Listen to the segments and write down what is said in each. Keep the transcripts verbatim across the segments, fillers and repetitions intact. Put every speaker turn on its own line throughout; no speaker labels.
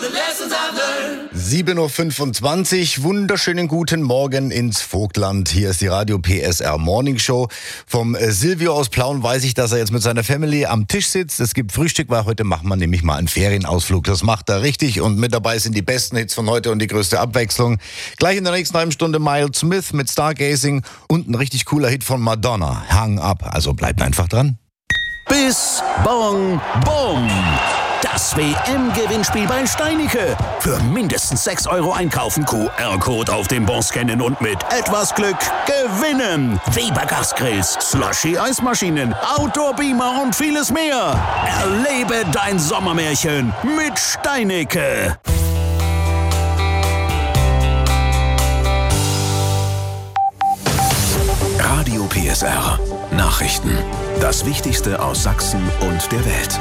sieben Uhr fünfundzwanzig, wunderschönen guten Morgen ins Vogtland. Hier ist die Radio P S R Morning Show. Vom äh, Silvio aus Plauen weiß ich, dass er jetzt mit seiner Family am Tisch sitzt. Es gibt Frühstück, weil heute macht man nämlich mal einen Ferienausflug. Das macht er richtig und mit dabei sind die besten Hits von heute und die größte Abwechslung. Gleich in der nächsten halben Stunde Miles Smith mit Stargazing und ein richtig cooler Hit von Madonna, Hang Up. Also bleibt einfach dran.
Bis Bong Bom. Das W M-Gewinnspiel bei Steinicke. Für mindestens sechs Euro einkaufen, Q R-Code auf dem Bon scannen und mit etwas Glück gewinnen. Weber Gasgrills, Slushy-Eismaschinen, Outdoor-Beamer und vieles mehr. Erlebe dein Sommermärchen mit Steinicke. Radio P S R. Nachrichten. Das Wichtigste aus Sachsen und der Welt.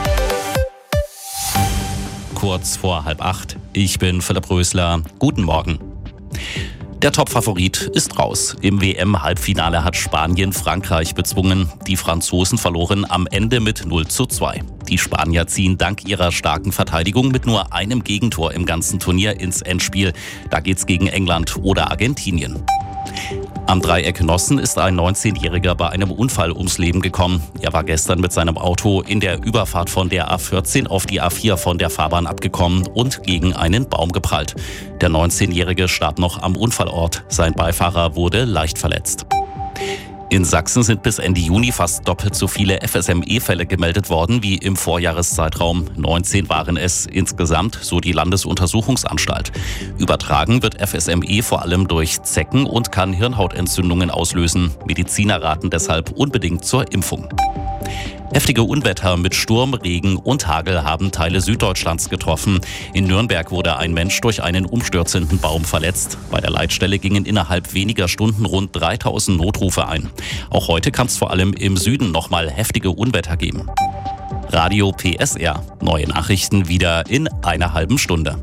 Kurz vor halb acht. Ich bin Philipp Rösler. Guten Morgen. Der Top-Favorit ist raus. Im W M-Halbfinale hat Spanien Frankreich bezwungen. Die Franzosen verloren am Ende mit null zu zwei. Die Spanier ziehen dank ihrer starken Verteidigung mit nur einem Gegentor im ganzen Turnier ins Endspiel. Da geht's gegen England oder Argentinien. Am Dreieck Nossen ist ein neunzehnjähriger bei einem Unfall ums Leben gekommen. Er war gestern mit seinem Auto in der Überfahrt von der A vierzehn auf die A vier von der Fahrbahn abgekommen und gegen einen Baum geprallt. Der neunzehnjährige starb noch am Unfallort. Sein Beifahrer wurde leicht verletzt. In Sachsen sind bis Ende Juni fast doppelt so viele F S M E-Fälle gemeldet worden wie im Vorjahreszeitraum. neunzehn waren es insgesamt, so die Landesuntersuchungsanstalt. Übertragen wird F S M E vor allem durch Zecken und kann Hirnhautentzündungen auslösen. Mediziner raten deshalb unbedingt zur Impfung. Heftige Unwetter mit Sturm, Regen und Hagel haben Teile Süddeutschlands getroffen. In Nürnberg wurde ein Mensch durch einen umstürzenden Baum verletzt. Bei der Leitstelle gingen innerhalb weniger Stunden rund dreitausend Notrufe ein. Auch heute kann es vor allem im Süden nochmal heftige Unwetter geben. Radio P S R. Neue Nachrichten wieder in einer halben Stunde.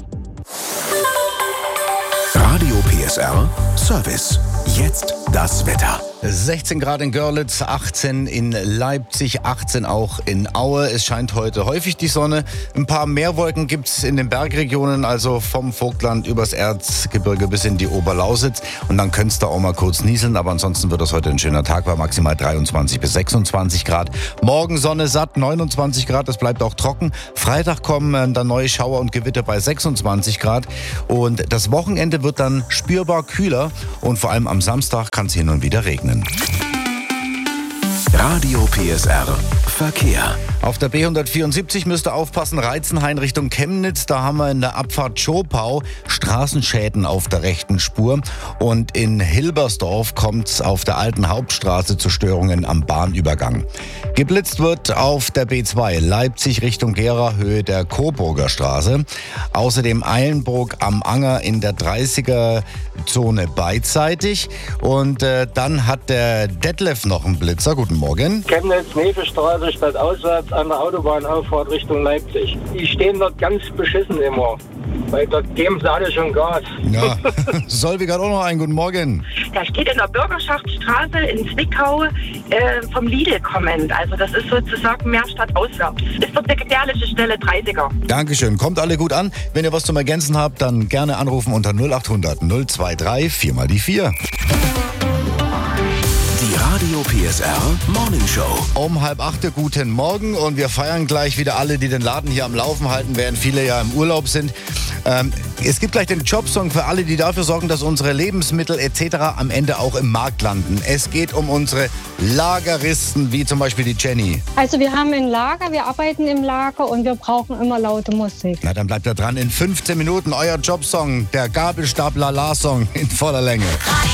Radio P S R Service. Jetzt das Wetter.
sechzehn Grad in Görlitz, achtzehn in Leipzig, achtzehn auch in Aue. Es scheint heute häufig die Sonne. Ein paar Meerwolken gibt's in den Bergregionen, also vom Vogtland übers Erzgebirge bis in die Oberlausitz. Und dann könnte es da auch mal kurz nieseln, aber ansonsten wird das heute ein schöner Tag, bei maximal dreiundzwanzig bis sechsundzwanzig Grad. Morgen Sonne satt, neunundzwanzig Grad, das bleibt auch trocken. Freitag kommen dann neue Schauer und Gewitter bei sechsundzwanzig Grad. Und das Wochenende wird dann spürbar kühler und vor allem am Samstag kann es hin und wieder regnen.
Radio P S R Verkehr.
Auf der B hundertvierundsiebzig müsst ihr aufpassen, Reizenhain Richtung Chemnitz. Da haben wir in der Abfahrt Schopau Straßenschäden auf der rechten Spur. Und in Hilbersdorf kommt es auf der alten Hauptstraße zu Störungen am Bahnübergang. Geblitzt wird auf der B zwei Leipzig Richtung Gera, Höhe der Coburger Straße. Außerdem Eilenburg am Anger in der dreißiger-Zone beidseitig. Und äh, dann hat der Detlef noch einen Blitzer. Guten Morgen.
Chemnitz-Nevestraße statt auswärts an der Autobahnauffahrt Richtung Leipzig. Die stehen dort ganz beschissen immer, weil dort geben sie alle schon Gas.
Ja, Solvig hat auch noch einen. Guten Morgen.
Da steht in der Bürgerschaftsstraße in Zwickau äh, vom Lidl kommend. Also das ist sozusagen mehr Stadt auswärts. Ist dort eine gefährliche Stelle, dreißiger.
Dankeschön. Kommt alle gut an. Wenn ihr was zum Ergänzen habt, dann gerne anrufen unter null acht hundert null zwei drei vier mal die vier.
Die Radio P S R Morning Show.
Um halb acht, guten Morgen und wir feiern gleich wieder alle, die den Laden hier am Laufen halten, während viele ja im Urlaub sind. Ähm, es gibt gleich den Jobsong für alle, die dafür sorgen, dass unsere Lebensmittel et cetera am Ende auch im Markt landen. Es geht um unsere Lageristen, wie zum Beispiel die Jenny.
Also wir haben ein Lager, wir arbeiten im Lager und wir brauchen immer laute Musik.
Na, dann bleibt da dran. In fünfzehn Minuten euer Jobsong, der Gabelstapler-La-Song in voller Länge.